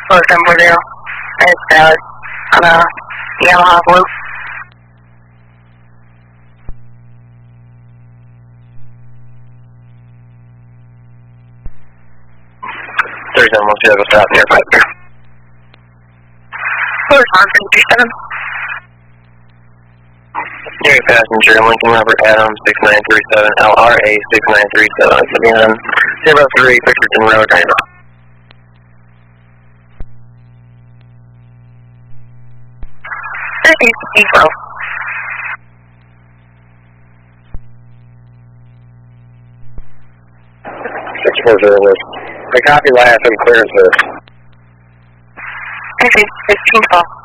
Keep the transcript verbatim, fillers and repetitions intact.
Four seven four zero. It's uh, on a Yamaha Blue. thirty-seven one zero, stop near five there. Four seven three seven. New passenger, Lincoln Robert Adams, six nine three seven, L R A six nine three seven, again, zero three, Pickerton Road, Dino. thirteen Eco. six four zero, I copy last and clearance this. thirteen fifteen.